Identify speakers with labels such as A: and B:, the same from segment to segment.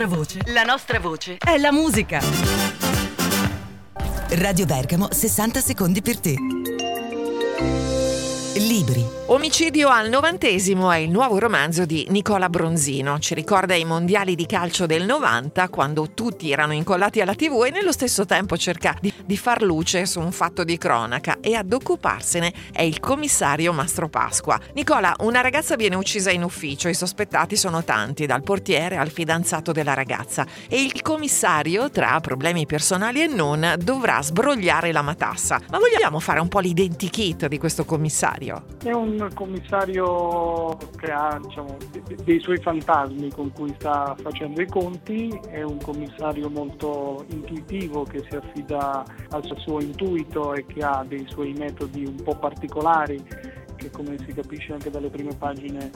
A: La nostra voce è la musica.
B: Radio Bergamo, 60 secondi per te. Libri.
C: Omicidio al 90° è il nuovo romanzo di Nicola Bronzino. Ci ricorda i mondiali di calcio del 90, quando tutti erano incollati alla TV, e nello stesso tempo cerca di far luce su un fatto di cronaca, e ad occuparsene è il commissario Mastro Pasqua. Nicola, una ragazza viene uccisa in ufficio, i sospettati sono tanti, dal portiere al fidanzato della ragazza, e il commissario, tra problemi personali e non, dovrà sbrogliare la matassa. Ma vogliamo fare un po' l'identikit di questo commissario?
D: È un commissario che ha, dei suoi fantasmi con cui sta facendo i conti. È un commissario molto intuitivo, che si affida al suo intuito e che ha dei suoi metodi un po' particolari, che, come si capisce anche dalle prime pagine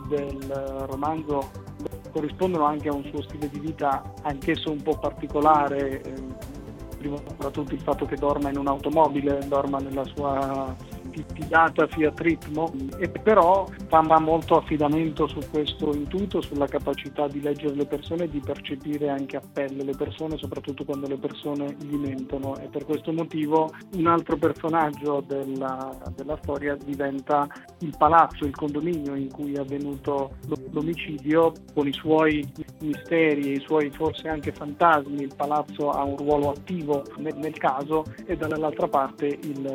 D: del romanzo, corrispondono anche a un suo stile di vita anch'esso un po' particolare. Prima tra tutto il fatto che dorma in un'automobile, dorma nella sua fidata Fiat Ritmo, e però fa molto affidamento su questo intuito, sulla capacità di leggere le persone e di percepire anche a pelle le persone, soprattutto quando le persone gli mentono, e per questo motivo un altro personaggio della storia diventa il palazzo, il condominio in cui è avvenuto l'omicidio, con i suoi misteri e i suoi forse anche fantasmi. Il palazzo ha un ruolo attivo nel caso, e dall'altra parte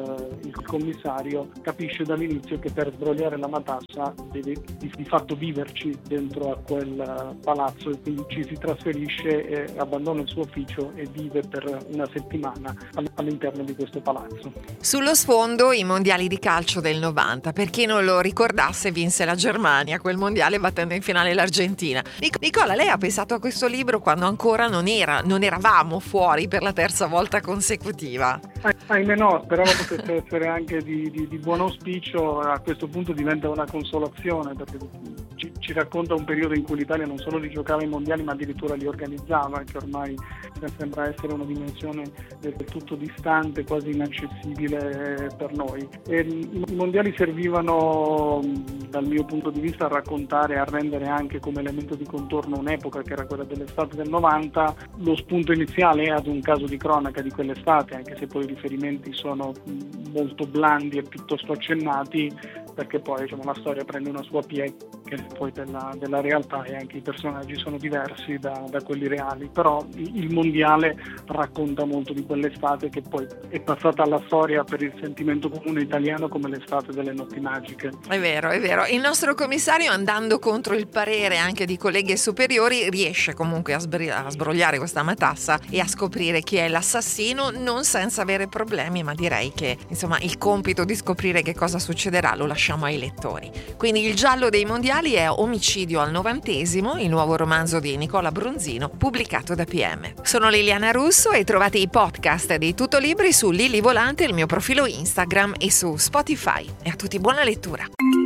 D: il commissario capisce dall'inizio che per sbrogliare la matassa deve di fatto viverci dentro a quel palazzo, e quindi ci si trasferisce e abbandona il suo ufficio e vive per una settimana all'interno di questo palazzo.
C: Sullo sfondo i mondiali di calcio del 90. Per chi non lo ricordasse, vinse la Germania quel mondiale battendo in finale l'Argentina. Nicola, lei ha pensato a questo libro quando ancora non eravamo fuori per la terza volta consecutiva?
D: Ahimè no, speravo potesse essere anche di buon auspicio. A questo punto diventa una consolazione, perché ci racconta un periodo in cui l'Italia non solo li giocava i mondiali, ma addirittura li organizzava, che ormai sembra essere una dimensione del tutto distante, quasi inaccessibile per noi. E i mondiali servivano, dal mio punto di vista, a raccontare, a rendere anche come elemento di contorno un'epoca che era quella dell'estate del 90. Lo spunto iniziale è ad un caso di cronaca di quell'estate, anche se poi i riferimenti sono molto blandi e piuttosto accennati, perché poi la storia prende una sua piega poi della realtà, e anche i personaggi sono diversi da quelli reali. Però il mondiale racconta molto di quell'estate, che poi è passata alla storia per il sentimento comune italiano come l'estate delle notti magiche.
C: È vero. Il nostro commissario, andando contro il parere anche di colleghi superiori, riesce comunque a sbrogliare questa matassa e a scoprire chi è l'assassino, non senza avere problemi, ma direi che il compito di scoprire che cosa succederà lo lasciamo ai lettori. Quindi il giallo dei mondiali è Omicidio al 90°, il nuovo romanzo di Nicola Bronzino, pubblicato da PM. Sono Liliana Russo e trovate i podcast di Tutto Libri su Lili Volante, il mio profilo Instagram, e su Spotify. E a tutti buona lettura.